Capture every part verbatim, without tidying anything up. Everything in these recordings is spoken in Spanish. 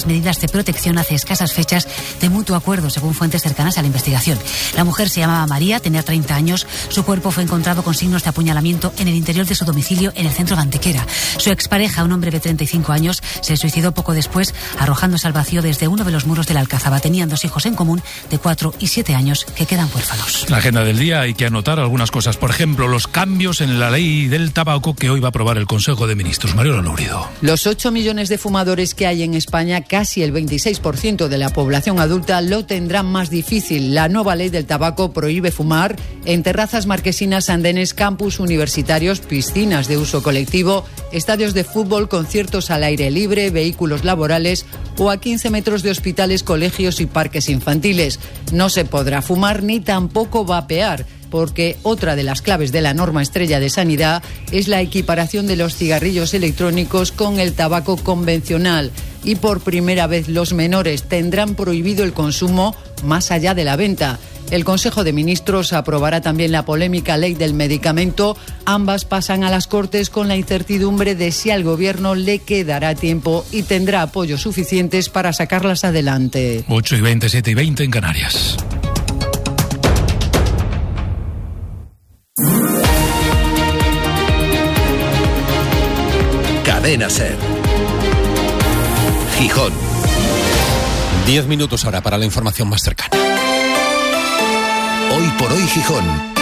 medidas de protección hace escasas fechas de mutuo acuerdo, según fuentes cercanas a la investigación. La mujer se llamaba María, tenía treinta años. Su cuerpo fue encontrado con signos de apuñalamiento en el interior de su domicilio en el centro de Antequera. Su expareja, un hombre de treinta y cinco años, se suicidó poco después, arrojándose al vacío desde uno de los muros de la Alcazaba. Tenían dos hijos en común de cuatro y siete años que quedan huérfanos. La agenda del día, hay que anotar algunas cosas. Por ejemplo, los cambios en la ley del tabaco que hoy va a aprobar el Consejo de Ministros. Mariola Lourido. Los ocho millones de fumadores que hay en España, casi el veintiséis por ciento de la población adulta, lo tendrán más difícil. La nueva ley del tabaco prohíbe fumar en terrazas marquesinas, andenes, campus universitarios, piscinas de uso colectivo, estadios de fútbol, conciertos al aire libre, vehículos laborales o a quince metros de hospitales, colegios y parques infantiles. No se podrá fumar ni tampoco vapear, porque otra de las claves de la norma estrella de sanidad es la equiparación de los cigarrillos electrónicos con el tabaco convencional. Y por primera vez los menores tendrán prohibido el consumo más allá de la venta. El Consejo de Ministros aprobará también la polémica ley del medicamento. Ambas pasan a las Cortes con la incertidumbre de si al Gobierno le quedará tiempo y tendrá apoyos suficientes para sacarlas adelante. ocho y veinte, siete y veinte en Canarias. Cadena SER. Gijón. Diez minutos ahora para la información más cercana. Hoy por hoy Gijón.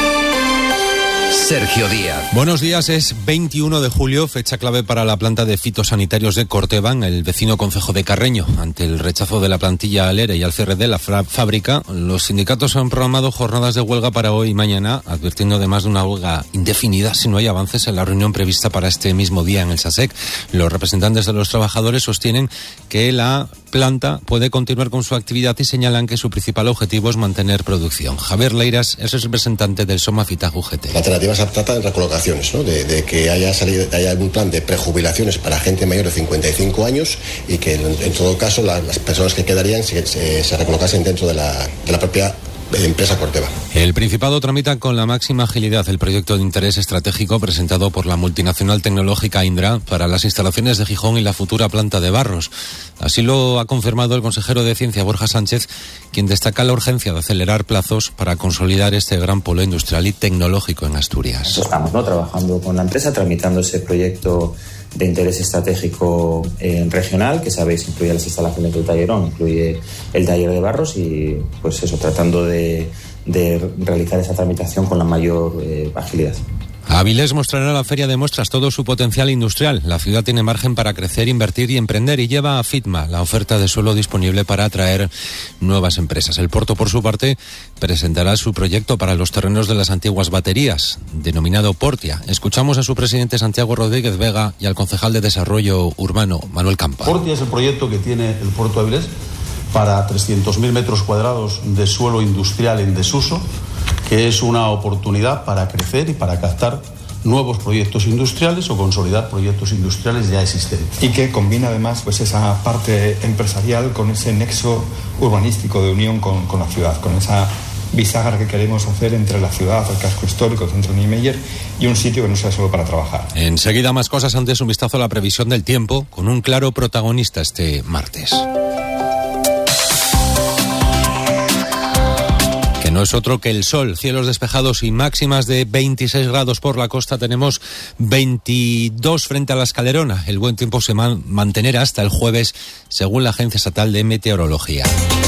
Sergio Díaz. Buenos días, es veintiuno de julio, fecha clave para la planta de fitosanitarios de Corteban, el vecino concejo de Carreño. Ante el rechazo de la plantilla al ERE y al cierre de la fábrica, los sindicatos han programado jornadas de huelga para hoy y mañana, advirtiendo además de una huelga indefinida si no hay avances en la reunión prevista para este mismo día en el SASEC. Los representantes de los trabajadores sostienen que la planta puede continuar con su actividad y señalan que su principal objetivo es mantener producción. Javier Leiras es el representante del Somafita U G T. La alternativa se trata de recolocaciones, ¿no? de, de que haya salido, haya algún plan de prejubilaciones para gente mayor de cincuenta y cinco años y que en, en todo caso la, las personas que quedarían se, se, se recolocasen dentro de la, de la propia empresa Corteva. El Principado tramita con la máxima agilidad el proyecto de interés estratégico presentado por la multinacional tecnológica Indra para las instalaciones de Gijón y la futura planta de Barros. Así lo ha confirmado el consejero de Ciencia, Borja Sánchez, quien destaca la urgencia de acelerar plazos para consolidar este gran polo industrial y tecnológico en Asturias. Estamos ¿no? trabajando con la empresa, tramitando ese proyecto de interés estratégico eh, regional, que sabéis incluye las instalaciones del tallerón, incluye el taller de Barros y pues eso, tratando de, de realizar esa tramitación con la mayor eh, agilidad. Avilés mostrará a la Feria de Muestras todo su potencial industrial. La ciudad tiene margen para crecer, invertir y emprender y lleva a FITMA la oferta de suelo disponible para atraer nuevas empresas. El Porto, por su parte, presentará su proyecto para los terrenos de las antiguas baterías, denominado Portia. Escuchamos a su presidente Santiago Rodríguez Vega y al concejal de Desarrollo Urbano Manuel Campa. Portia es el proyecto que tiene el Puerto de Avilés para trescientos mil metros cuadrados de suelo industrial en desuso, que es una oportunidad para crecer y para captar nuevos proyectos industriales o consolidar proyectos industriales ya existentes. Y que combina además pues esa parte empresarial con ese nexo urbanístico de unión con, con la ciudad, con esa bisagra que queremos hacer entre la ciudad, el casco histórico, el centro Niemeyer y un sitio que no sea solo para trabajar. Enseguida más cosas, antes un vistazo a la previsión del tiempo con un claro protagonista este martes. Que no es otro que el sol, cielos despejados y máximas de veintiséis grados por la costa. Tenemos veintidós frente a la Escalerona. El buen tiempo se man- mantendrá hasta el jueves, según la Agencia Estatal de Meteorología.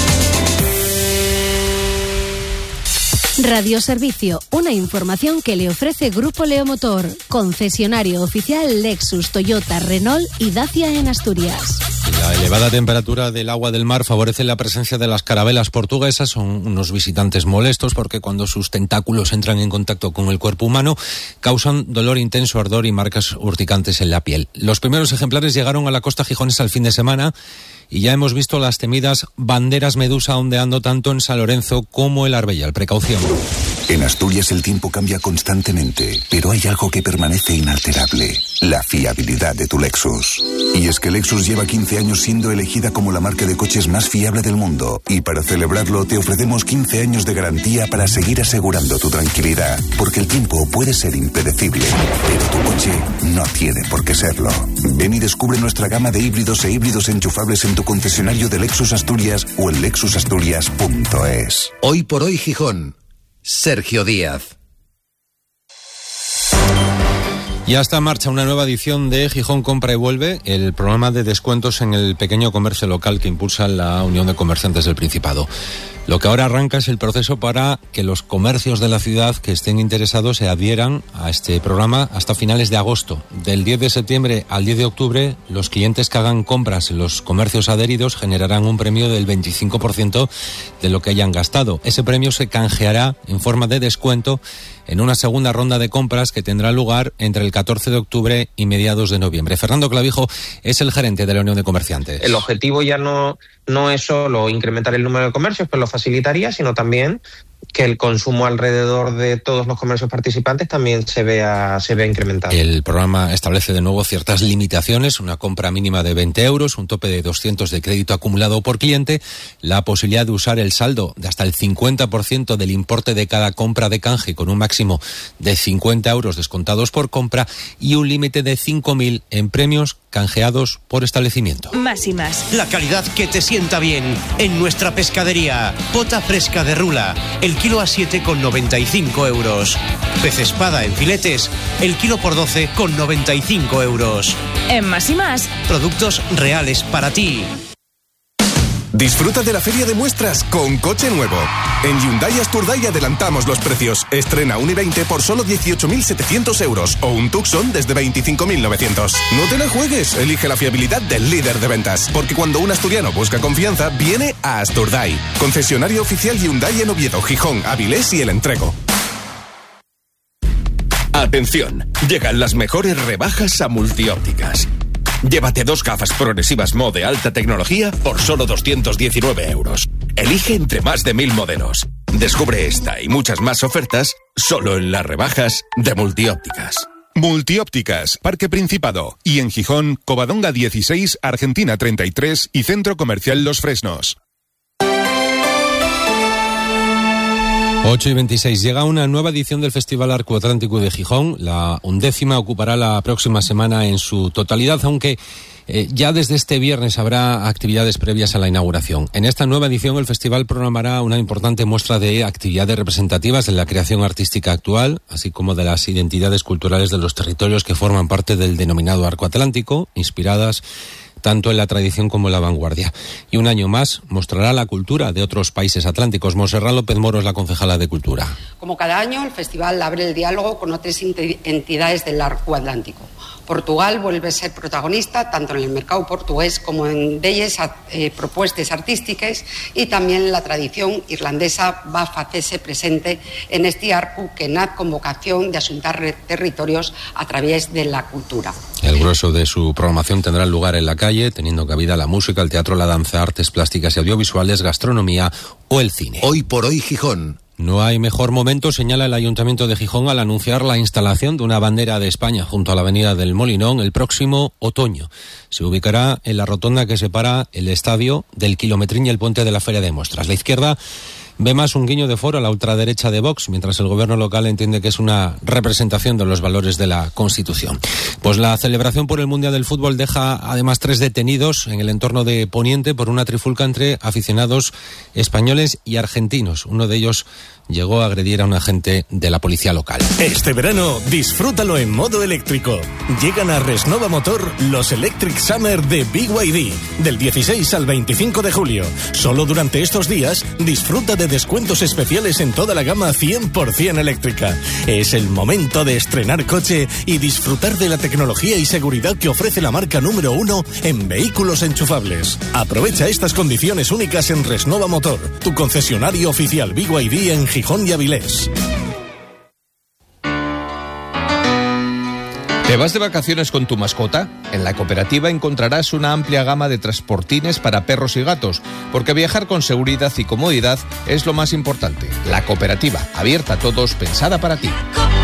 Radioservicio, una información que le ofrece Grupo Leomotor, concesionario oficial Lexus, Toyota, Renault y Dacia en Asturias. La elevada temperatura del agua del mar favorece la presencia de las carabelas portuguesas. Son unos visitantes molestos porque cuando sus tentáculos entran en contacto con el cuerpo humano causan dolor intenso, ardor y marcas urticantes en la piel. Los primeros ejemplares llegaron a la costa gijonesa el fin de semana y ya hemos visto las temidas banderas medusa ondeando tanto en San Lorenzo como en Arbellal. Precaución. En Asturias el tiempo cambia constantemente, pero hay algo que permanece inalterable: la fiabilidad de tu Lexus. Y es que Lexus lleva quince años siendo elegida como la marca de coches más fiable del mundo, y para celebrarlo te ofrecemos quince años de garantía para seguir asegurando tu tranquilidad, porque el tiempo puede ser impredecible, pero tu coche no tiene por qué serlo. Ven y descubre nuestra gama de híbridos e híbridos enchufables en tu concesionario de Lexus Asturias o en lexus asturias punto es. Hoy por hoy Gijón. Sergio Díaz. Ya está en marcha una nueva edición de Gijón Compra y Vuelve, el programa de descuentos en el pequeño comercio local que impulsa la Unión de Comerciantes del Principado. Lo que ahora arranca es el proceso para que los comercios de la ciudad que estén interesados se adhieran a este programa hasta finales de agosto. Del diez de septiembre al diez de octubre, los clientes que hagan compras en los comercios adheridos generarán un premio del veinticinco por ciento de lo que hayan gastado. Ese premio se canjeará en forma de descuento en una segunda ronda de compras que tendrá lugar entre el catorce de octubre y mediados de noviembre. Fernando Clavijo es el gerente de la Unión de Comerciantes. El objetivo ya no, no es solo incrementar el número de comercios, que lo facilitaría, sino también que el consumo alrededor de todos los comercios participantes también se vea, se vea incrementado. El programa establece de nuevo ciertas limitaciones: una compra mínima de veinte euros, un tope de doscientos de crédito acumulado por cliente, la posibilidad de usar el saldo de hasta el cincuenta por ciento del importe de cada compra de canje con un máximo de cincuenta euros descontados por compra y un límite de cinco mil en premios canjeados por establecimiento. Más y más. La calidad que te sienta bien en nuestra pescadería. Pota fresca de Rula, el kilo a siete con noventa y cinco euros. Pez espada en filetes, el kilo por doce con noventa y cinco euros. En Más y Más. Productos reales para ti. Disfruta de la feria de muestras con coche nuevo. En Hyundai Asturday adelantamos los precios. Estrena un i veinte por solo dieciocho mil setecientos euros o un Tucson desde veinticinco mil novecientos. No te la juegues, elige la fiabilidad del líder de ventas. Porque cuando un asturiano busca confianza, viene a Asturday. Concesionario oficial Hyundai en Oviedo, Gijón, Avilés y El Entrego. Atención, llegan las mejores rebajas a Multiópticas. Llévate dos gafas progresivas Mo de alta tecnología por solo doscientos diecinueve euros. Elige entre más de mil modelos. Descubre esta y muchas más ofertas solo en las rebajas de Multiópticas. Multiópticas, Parque Principado. Y en Gijón, Covadonga dieciséis, Argentina treinta y tres y Centro Comercial Los Fresnos. ocho y veintiséis. Llega una nueva edición del Festival Arco Atlántico de Gijón. La undécima ocupará la próxima semana en su totalidad, aunque eh, ya desde este viernes habrá actividades previas a la inauguración. En esta nueva edición el festival programará una importante muestra de actividades representativas de la creación artística actual, así como de las identidades culturales de los territorios que forman parte del denominado Arco Atlántico, inspiradas tanto en la tradición como en la vanguardia. Y un año más mostrará la cultura de otros países atlánticos. Montserrat López Moro es la concejala de Cultura. Como cada año, el festival abre el diálogo con otras entidades del Arco Atlántico. Portugal vuelve a ser protagonista tanto en el mercado portugués como en delles eh, propuestas artísticas, y también la tradición irlandesa va a hacerse presente en este arco que nace con vocación de asuntar territorios a través de la cultura. El grueso de su programación tendrá lugar en la calle, teniendo cabida la música, el teatro, la danza, artes plásticas y audiovisuales, gastronomía o el cine. Hoy por hoy Gijón. No hay mejor momento, señala el Ayuntamiento de Gijón al anunciar la instalación de una bandera de España junto a la avenida del Molinón el próximo otoño. Se ubicará en la rotonda que separa el estadio del Kilometrín y el puente de la Feria de Muestras. La izquierda ve más un guiño de foro a la ultraderecha de Vox, mientras el gobierno local entiende que es una representación de los valores de la Constitución. Pues la celebración por el Mundial del Fútbol deja además tres detenidos en el entorno de Poniente por una trifulca entre aficionados españoles y argentinos. Uno de ellos llegó a agredir a un agente de la policía local. Este verano, disfrútalo en modo eléctrico. Llegan a Resnova Motor los Electric Summer de B Y D, del dieciséis al veinticinco de julio. Solo durante estos días, disfruta de descuentos especiales en toda la gama cien por ciento eléctrica. Es el momento de estrenar coche y disfrutar de la tecnología y seguridad que ofrece la marca número uno en vehículos enchufables. Aprovecha estas condiciones únicas en Resnova Motor, tu concesionario oficial B Y D en Gijón y Avilés. ¿Te vas de vacaciones con tu mascota? En la cooperativa encontrarás una amplia gama de transportines para perros y gatos, porque viajar con seguridad y comodidad es lo más importante. La cooperativa, abierta a todos, pensada para ti.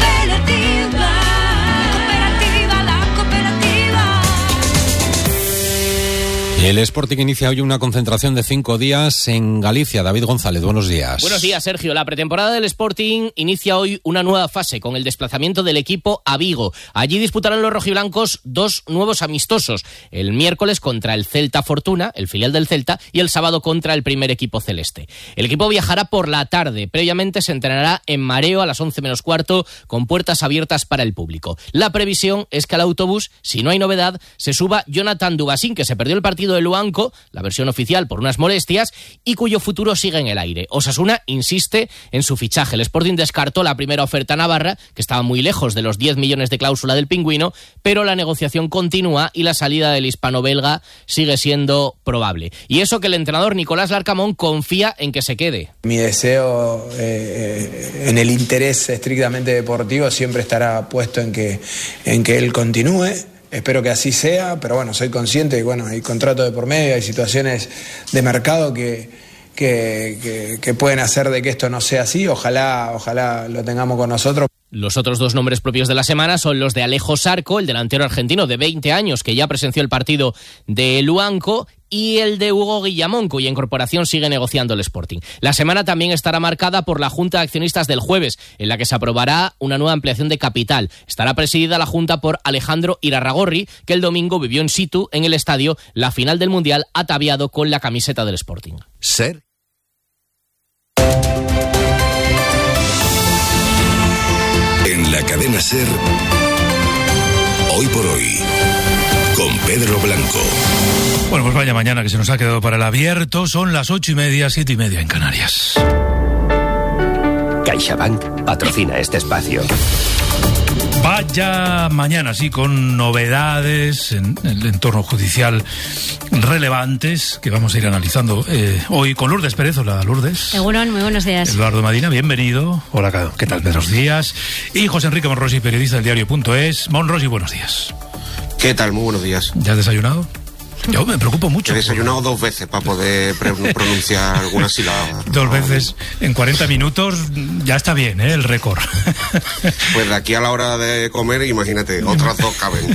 El Sporting inicia hoy una concentración de cinco días en Galicia. David González, buenos días. Buenos días, Sergio. La pretemporada del Sporting inicia hoy una nueva fase con el desplazamiento del equipo a Vigo. Allí disputarán los rojiblancos dos nuevos amistosos. El miércoles contra el Celta Fortuna, el filial del Celta, y el sábado contra el primer equipo celeste. El equipo viajará por la tarde. Previamente se entrenará en Mareo a las once menos cuarto con puertas abiertas para el público. La previsión es que al autobús, si no hay novedad, se suba Jonathan Dubasín, que se perdió el partido de Luanco, la versión oficial por unas molestias, y cuyo futuro sigue en el aire. Osasuna insiste en su fichaje. El Sporting descartó la primera oferta navarra, que estaba muy lejos de los diez millones de cláusula del pingüino, pero la negociación continúa y la salida del hispano-belga sigue siendo probable. Y eso que el entrenador Nicolás Larcamón confía en que se quede. Mi deseo eh, en el interés estrictamente deportivo siempre estará puesto en que, en que él continúe. Espero que así sea, pero bueno, soy consciente de que bueno, hay contrato de por medio, hay situaciones de mercado que, que, que, que pueden hacer de que esto no sea así. Ojalá, ojalá lo tengamos con nosotros. Los otros dos nombres propios de la semana son los de Alejo Sarco, el delantero argentino de veinte años que ya presenció el partido de Luanco, y el de Hugo Guillamón, cuya incorporación sigue negociando el Sporting. La semana también estará marcada por la Junta de Accionistas del jueves, en la que se aprobará una nueva ampliación de capital. Estará presidida la Junta por Alejandro Irarragorri, que el domingo vivió in situ en el estadio la final del Mundial ataviado con la camiseta del Sporting. Ser. En la cadena SER, hoy por hoy, con Pedro Blanco. Bueno, pues vaya mañana que se nos ha quedado para el abierto. Son las ocho y media, siete y media en Canarias. CaixaBank patrocina este espacio. Vaya mañana, sí, con novedades en el entorno judicial relevantes que vamos a ir analizando eh, hoy con Lourdes Pérez. Hola, Lourdes. Egunon, muy buenos días. Eduardo Madina, bienvenido. Hola, ¿qué tal? Buenos días. Y José Enrique Monrosi, periodista del diario.es. Monrosi, buenos días. ¿Qué tal? Muy buenos días. ¿Ya has desayunado? Yo me preocupo mucho. He desayunado dos veces para poder pronunciar alguna sílaba. Dos veces en cuarenta minutos ya está bien, ¿eh? El récord. Pues de aquí a la hora de comer, imagínate, otras dos caben.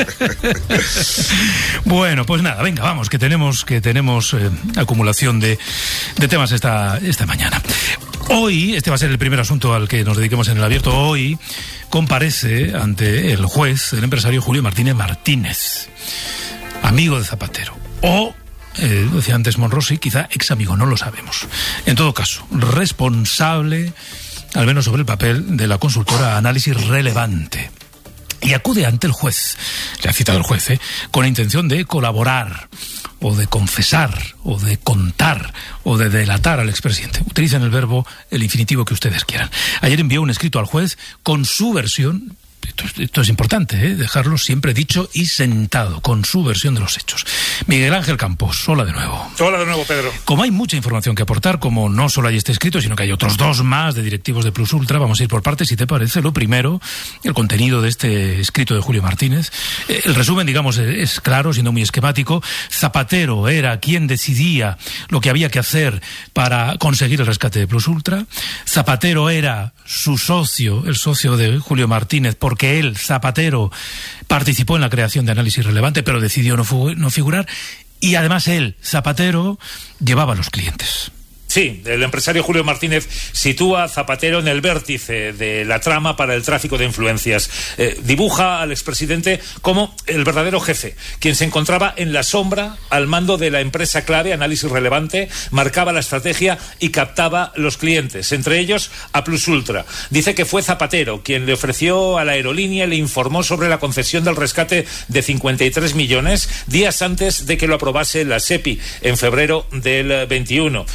Bueno, pues nada, venga, vamos, que tenemos que tenemos eh, acumulación de, de temas esta, esta mañana. Hoy, este va a ser el primer asunto al que nos dediquemos en el abierto, hoy comparece ante el juez el empresario Julio Martínez Martínez, amigo de Zapatero, o, eh, decía antes Monrosi, quizá ex amigo, no lo sabemos. En todo caso, responsable, al menos sobre el papel, de la consultora Análisis Relevante. Y acude ante el juez, le ha citado el juez, ¿eh? con la intención de colaborar, o de confesar, o de contar, o de delatar al expresidente. Utilicen el verbo, el infinitivo que ustedes quieran. Ayer envió un escrito al juez con su versión. Esto, esto es importante, ¿eh? Dejarlo siempre dicho y sentado, con su versión de los hechos. Miguel Ángel Campos, hola de nuevo. Hola de nuevo, Pedro. Como hay mucha información que aportar, como no solo hay este escrito, sino que hay otros dos más de directivos de Plus Ultra, vamos a ir por partes, si te parece. Lo primero, el contenido de este escrito de Julio Martínez. El resumen, digamos, es claro, siendo muy esquemático. Zapatero era quien decidía lo que había que hacer para conseguir el rescate de Plus Ultra. Zapatero era su socio, el socio de Julio Martínez, porque él, Zapatero, participó en la creación de Análisis Relevante, pero decidió no, fu- no figurar. Y además él, Zapatero, llevaba a los clientes. Sí, el empresario Julio Martínez sitúa a Zapatero en el vértice de la trama para el tráfico de influencias. Eh, dibuja al expresidente como el verdadero jefe, quien se encontraba en la sombra al mando de la empresa clave, Análisis Relevante, marcaba la estrategia y captaba los clientes, entre ellos a Plus Ultra. Dice que fue Zapatero quien le ofreció a la aerolínea y le informó sobre la concesión del rescate de cincuenta y tres millones días antes de que lo aprobase la SEPI en febrero del veintiuno. Julio Martínez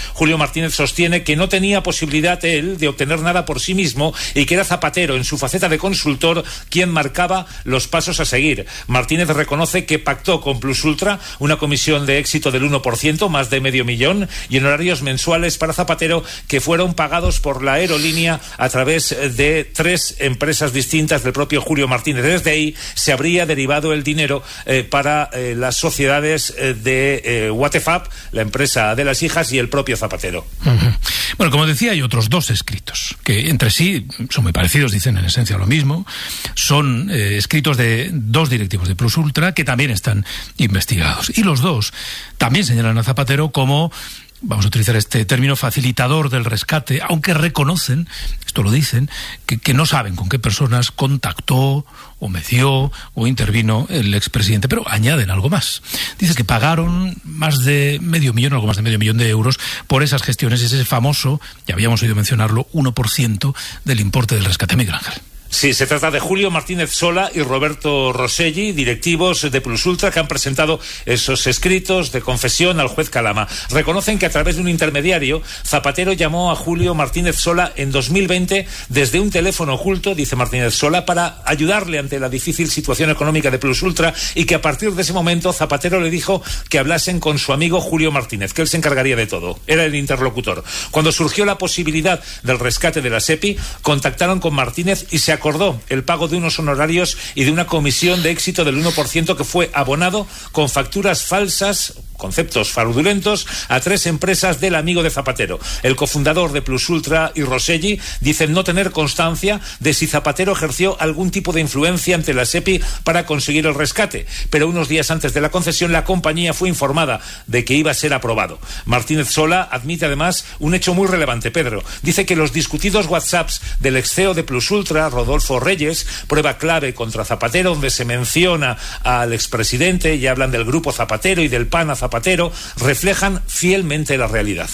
Martínez sostiene que no tenía posibilidad él de obtener nada por sí mismo y que era Zapatero, en su faceta de consultor, quien marcaba los pasos a seguir. Martínez reconoce que pactó con Plus Ultra una comisión de éxito del uno por ciento, más de medio millón, y en horarios mensuales para Zapatero que fueron pagados por la aerolínea a través de tres empresas distintas del propio Julio Martínez. Desde ahí se habría derivado el dinero eh, para eh, las sociedades eh, de eh, Watefab, la empresa de las hijas, y el propio Zapatero. Uh-huh. Bueno, como decía, hay otros dos escritos que entre sí son muy parecidos, dicen en esencia lo mismo. Son eh, escritos de dos directivos de Plus Ultra que también están investigados. Y los dos también señalan a Zapatero como, vamos a utilizar este término, facilitador del rescate, aunque reconocen, esto lo dicen, que, que no saben con qué personas contactó o meció o intervino el expresidente, pero añaden algo más. Dice que pagaron más de medio millón, algo más de medio millón de euros por esas gestiones, ese famoso, ya habíamos oído mencionarlo, uno por ciento del importe del rescate. Miguel Ángel. Sí, se trata de Julio Martínez Sola y Roberto Rosselli, directivos de Plus Ultra, que han presentado esos escritos de confesión al juez Calama. Reconocen que a través de un intermediario, Zapatero llamó a Julio Martínez Sola en dos mil veinte desde un teléfono oculto, dice Martínez Sola, para ayudarle ante la difícil situación económica de Plus Ultra, y que a partir de ese momento Zapatero le dijo que hablasen con su amigo Julio Martínez, que él se encargaría de todo. Era el interlocutor. Cuando surgió la posibilidad del rescate de la SEPI, contactaron con Martínez y se acordó el pago de unos honorarios y de una comisión de éxito del uno por ciento que fue abonado con facturas falsas, conceptos fraudulentos, a tres empresas del amigo de Zapatero. El cofundador de Plus Ultra y Rosselli dicen no tener constancia de si Zapatero ejerció algún tipo de influencia ante la SEPI para conseguir el rescate, pero unos días antes de la concesión la compañía fue informada de que iba a ser aprobado. Martínez Sola admite además un hecho muy relevante, Pedro. Dice que los discutidos WhatsApps del ex C E O de Plus Ultra, Rodolfo Reyes, prueba clave contra Zapatero, donde se menciona al expresidente y hablan del grupo Zapatero y del PAN a Zapatero, reflejan fielmente la realidad.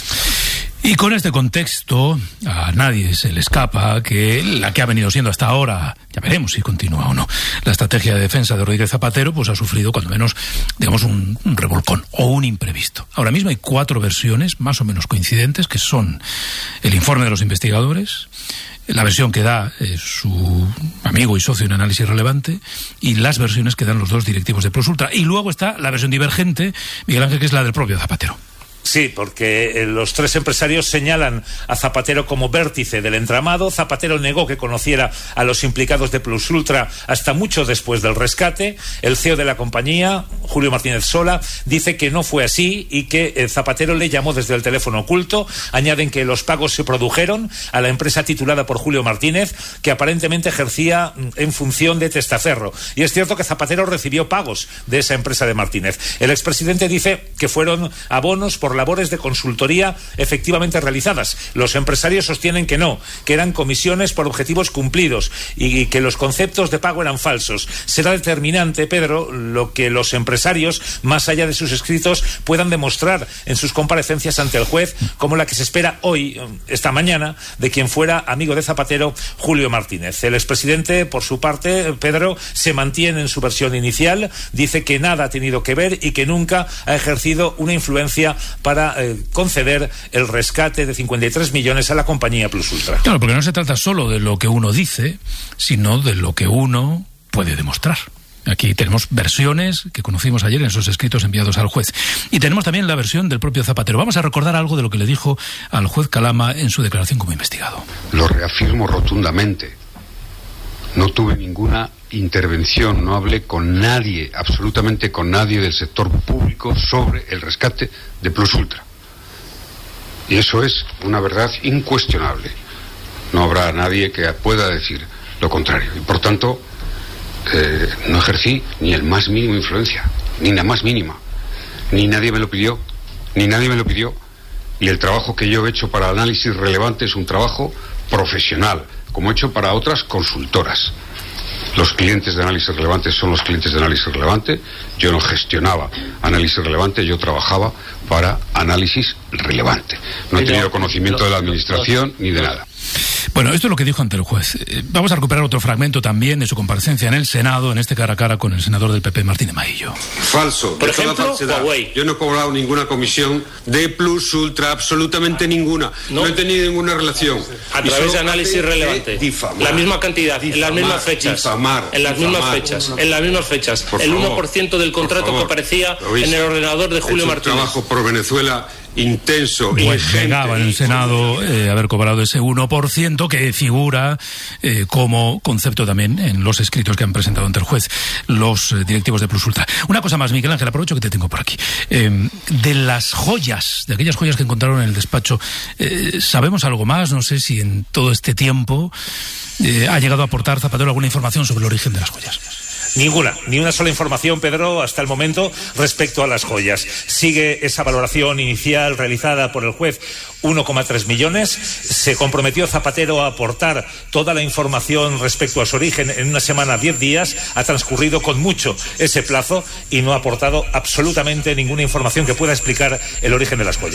Y con este contexto, a nadie se le escapa que la que ha venido siendo hasta ahora, ya veremos si continúa o no, la estrategia de defensa de Rodríguez Zapatero, pues ha sufrido cuando menos, digamos, un, un revolcón o un imprevisto. Ahora mismo hay cuatro versiones más o menos coincidentes, que son el informe de los investigadores, la versión que da eh, su amigo y socio en Análisis Relevante, y las versiones que dan los dos directivos de Plus Ultra. Y luego está la versión divergente, Miguel Ángel, que es la del propio Zapatero. Sí, porque eh, los tres empresarios señalan a Zapatero como vértice del entramado. Zapatero negó que conociera a los implicados de Plus Ultra hasta mucho después del rescate. El C E O de la compañía, Julio Martínez Sola, dice que no fue así y que eh, Zapatero le llamó desde el teléfono oculto. Añaden que los pagos se produjeron a la empresa titulada por Julio Martínez, que aparentemente ejercía en función de testaferro. Y es cierto que Zapatero recibió pagos de esa empresa de Martínez. El expresidente dice que fueron abonos por labores de consultoría efectivamente realizadas. Los empresarios sostienen que no, que eran comisiones por objetivos cumplidos y que los conceptos de pago eran falsos. Será determinante, Pedro, lo que los empresarios, más allá de sus escritos, puedan demostrar en sus comparecencias ante el juez, como la que se espera hoy, esta mañana, de quien fuera amigo de Zapatero, Julio Martínez. El expresidente, por su parte, Pedro, se mantiene en su versión inicial, dice que nada ha tenido que ver y que nunca ha ejercido una influencia para eh, conceder el rescate de cincuenta y tres millones a la compañía Plus Ultra. Claro, porque no se trata solo de lo que uno dice, sino de lo que uno puede demostrar. Aquí tenemos versiones que conocimos ayer en esos escritos enviados al juez. Y tenemos también la versión del propio Zapatero. Vamos a recordar algo de lo que le dijo al juez Calama en su declaración como investigado. Lo reafirmo rotundamente. No tuve ninguna intervención, no hablé con nadie, absolutamente con nadie del sector público sobre el rescate de Plus Ultra. Y eso es una verdad incuestionable. No habrá nadie que pueda decir lo contrario. Y por tanto, eh, no ejercí ni el más mínimo influencia, ni la más mínima. Ni nadie me lo pidió, ni nadie me lo pidió. Y el trabajo que yo he hecho para Análisis Relevante es un trabajo profesional, como he hecho para otras consultoras. Los clientes de Análisis Relevante son los clientes de Análisis Relevante. Yo no gestionaba Análisis Relevante, yo trabajaba para Análisis Relevante. No he tenido conocimiento de la administración ni de nada. Bueno, esto es lo que dijo ante el juez. Eh, vamos a recuperar otro fragmento también de su comparecencia en el Senado, en este cara a cara con el senador del P P, Martín de Maillo. Falso. Por de toda ejemplo, falsedad. Huawei. Yo no he cobrado ninguna comisión de Plus Ultra, absolutamente ninguna. No, no he tenido ninguna relación. A Y través de solo análisis hace relevante. Difamar, la misma cantidad, difamar, en las mismas fechas. Difamar, en las difamar. mismas fechas. En las mismas fechas. Por el favor, uno por ciento del contrato que aparecía en el ordenador de Julio Martínez. Martínez. Un trabajo por Venezuela intenso y Pues negaba en el Senado eh, haber cobrado ese uno por ciento que figura eh, como concepto también en los escritos que han presentado ante el juez los eh, directivos de Plus Ultra. Una cosa más, Miguel Ángel, aprovecho que te tengo por aquí. Eh, de las joyas, de aquellas joyas que encontraron en el despacho, eh, ¿sabemos algo más? No sé si en todo este tiempo eh, ha llegado a aportar Zapatero alguna información sobre el origen de las joyas. Ninguna, ni una sola información, Pedro, hasta el momento respecto a las joyas. Sigue esa valoración inicial realizada por el juez, uno coma tres millones. Se comprometió Zapatero a aportar toda la información respecto a su origen en una semana, diez días. Ha transcurrido con mucho ese plazo y no ha aportado absolutamente ninguna información que pueda explicar el origen de las joyas.